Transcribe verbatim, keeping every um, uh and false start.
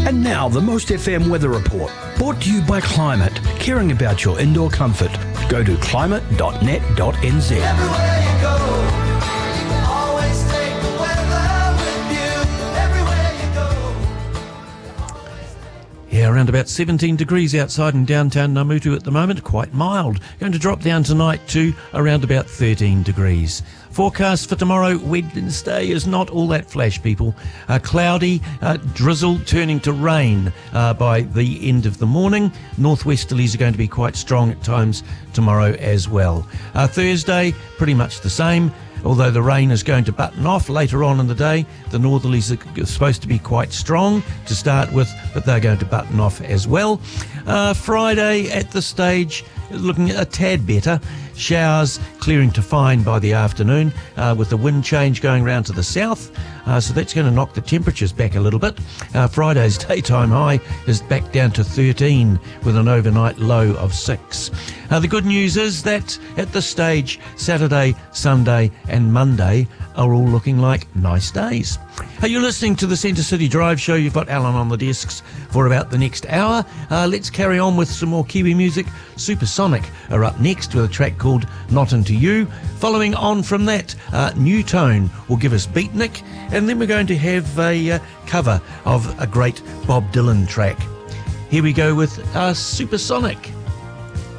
And now the Most F M Weather Report, brought to you by Climate, caring about your indoor comfort. Go to climate dot net dot n z. Everywhere you go, always take the weather with you. Everywhere you go. Yeah, around about seventeen degrees outside in downtown Namutu at the moment, quite mild. Going to drop down tonight to around about thirteen degrees. Forecast for tomorrow, Wednesday, is not all that flash, people. Uh, cloudy, uh, drizzle turning to rain uh, by the end of the morning. Northwesterlies are going to be quite strong at times tomorrow as well. Uh, Thursday, pretty much the same. Although the rain is going to button off later on in the day, the northerlies are supposed to be quite strong to start with, but they're going to button off as well. Uh, Friday at this stage, looking a tad better. Showers clearing to fine by the afternoon uh, with the wind change going round to the south. Uh, so that's going to knock the temperatures back a little bit. Uh, Friday's daytime high is back down to thirteen with an overnight low of six. Uh, the good news is that at this stage, Saturday, Sunday and Monday are all looking like nice days. Are you listening to the Centre City Drive show? You've got Alan on the desks for about the next hour. Uh, let's carry on with some more Kiwi music. Supersonic are up next with a track called Not Into You. Following on from that, uh, New Tone will give us Beatnik, and then we're going to have a uh, cover of a great Bob Dylan track. Here we go with uh, Supersonic.